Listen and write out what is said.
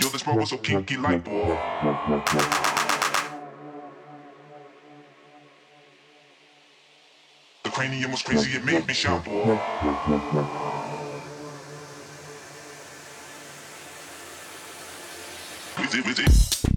Yo, this bro was so kinky like boy. The cranium was crazy, it made me shout boy. With it.